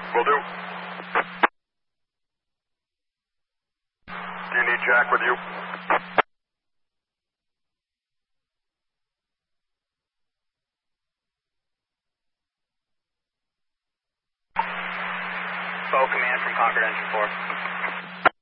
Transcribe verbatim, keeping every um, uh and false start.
Will do. Do you need Jack with you? Bow command from Concord Engine four.